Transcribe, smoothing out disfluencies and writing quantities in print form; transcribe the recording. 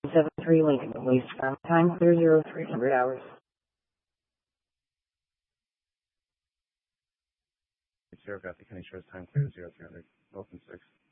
73 Lincoln, waste from time clear 0300 hours. Sierra Graphic County Sheriff's time clear 0300, open 6.